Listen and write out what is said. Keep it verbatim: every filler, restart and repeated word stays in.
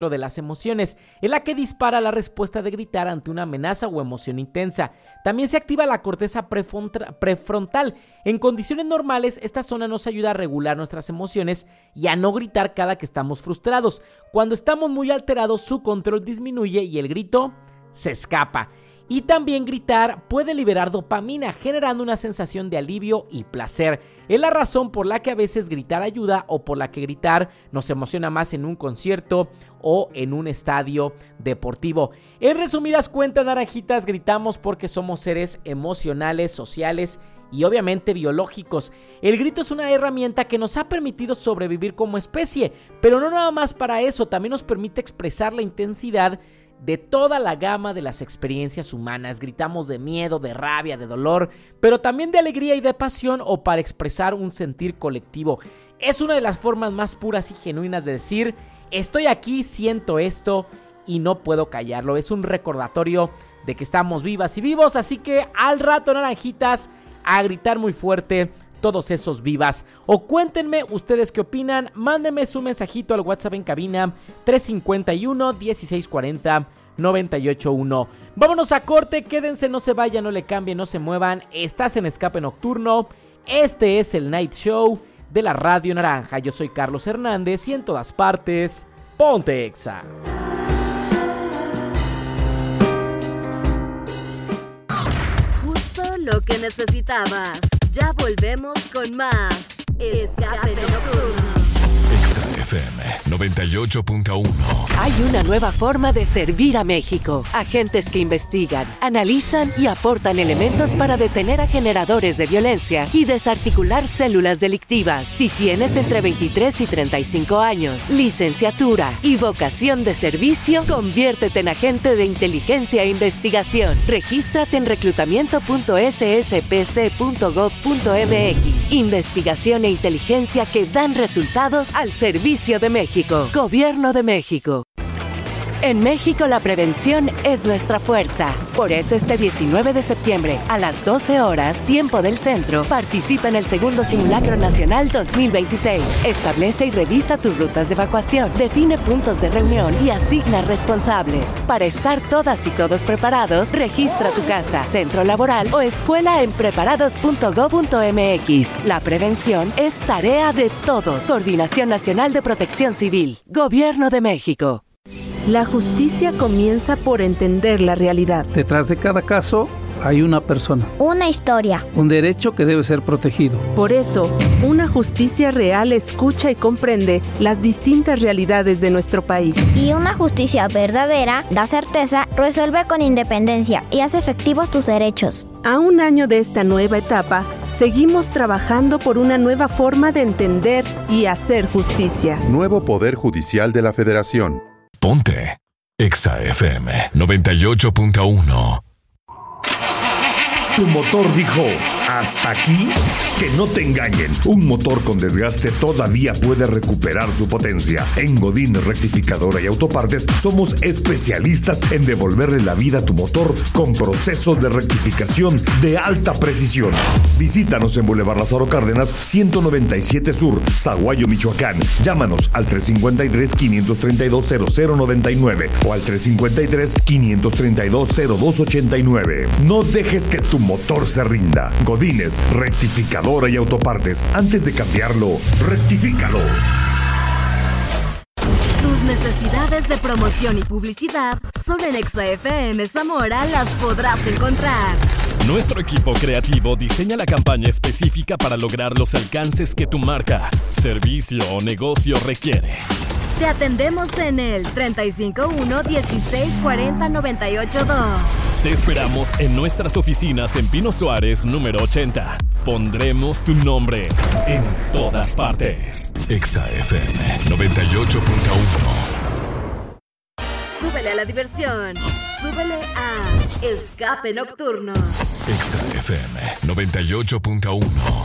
de las emociones, en la que dispara la respuesta de gritar ante una amenaza o emoción intensa. También se activa la corteza prefrontal. En condiciones normales, esta zona nos ayuda a regular nuestras emociones y a no gritar cada que estamos frustrados. Cuando estamos muy alterados, su control disminuye y el grito se escapa. Y también gritar puede liberar dopamina, generando una sensación de alivio y placer. Es la razón por la que a veces gritar ayuda o por la que gritar nos emociona más en un concierto o en un estadio deportivo. En resumidas cuentas, naranjitas, gritamos porque somos seres emocionales, sociales y obviamente biológicos. El grito es una herramienta que nos ha permitido sobrevivir como especie, pero no nada más para eso, también nos permite expresar la intensidad de toda la gama de las experiencias humanas. Gritamos de miedo, de rabia, de dolor, pero también de alegría y de pasión o para expresar un sentir colectivo. Es una de las formas más puras y genuinas de decir: estoy aquí, siento esto y no puedo callarlo. Es un recordatorio de que estamos vivas y vivos, así que al rato, naranjitas, a gritar muy fuerte todos esos vivas. O cuéntenme ustedes qué opinan. Mándenme su mensajito al WhatsApp en cabina tres cinco uno, dieciséis cuarenta, noventa y ocho uno. Vámonos a corte, quédense, no se vayan, no le cambien, no se muevan. Estás en Escape Nocturno. Este es el Night Show de la Radio Naranja. Yo soy Carlos Hernández y en todas partes, ponte Exa. Justo lo que necesitabas. Ya volvemos con más Escape Nocturno. Exa F M noventa y ocho punto uno. Hay una nueva forma de servir a México. Agentes que investigan, analizan y aportan elementos para detener a generadores de violencia y desarticular células delictivas. Si tienes entre veintitrés y treinta y cinco años, licenciatura y vocación de servicio, conviértete en agente de inteligencia e investigación. Regístrate en reclutamiento punto ese ese pe ce punto gob punto eme equis. Investigación e inteligencia que dan resultados al servicio de México. Gobierno de México. En México la prevención es nuestra fuerza. Por eso este diecinueve de septiembre a las doce horas, tiempo del centro, participa en el segundo Simulacro Nacional dos mil veintiséis. Establece y revisa tus rutas de evacuación, define puntos de reunión y asigna responsables. Para estar todas y todos preparados, registra tu casa, centro laboral o escuela en preparados punto gob punto eme equis. La prevención es tarea de todos. Coordinación Nacional de Protección Civil. Gobierno de México. La justicia comienza por entender la realidad. Detrás de cada caso hay una persona. Una historia. Un derecho que debe ser protegido. Por eso, una justicia real escucha y comprende las distintas realidades de nuestro país. Y una justicia verdadera da certeza, resuelve con independencia y hace efectivos tus derechos. A un año de esta nueva etapa, seguimos trabajando por una nueva forma de entender y hacer justicia. Nuevo Poder Judicial de la Federación. Ponte Exa F M noventa y ocho punto uno. Tu motor dijo: ¿hasta aquí? Que no te engañen. Un motor con desgaste todavía puede recuperar su potencia. En Godín Rectificadora y Autopartes somos especialistas en devolverle la vida a tu motor con procesos de rectificación de alta precisión. Visítanos en Boulevard Lázaro Cárdenas, ciento noventa y siete Sur, Zaguayo, Michoacán. Llámanos al tres cinco tres, quinientos treinta y dos, cero cero noventa y nueve o al tres cinco tres, quinientos treinta y dos, cero dos ochenta y nueve. No dejes que tu motor se rinda. Godínez Rectificadora y Autopartes. Antes de cambiarlo, rectifícalo. Tus necesidades de promoción y publicidad solo en Exa F M Zamora las podrás encontrar. Nuestro equipo creativo diseña la campaña específica para lograr los alcances que tu marca, servicio o negocio requiere. Te atendemos en el treinta y cinco uno, dieciséis cuarenta, noventa y ocho dos. Te esperamos en nuestras oficinas en Pino Suárez, número ochenta. Pondremos tu nombre en todas partes. Exa F M noventa y ocho punto uno. Súbele a la diversión. Súbele a Escape Nocturno. Exa F M noventa y ocho punto uno.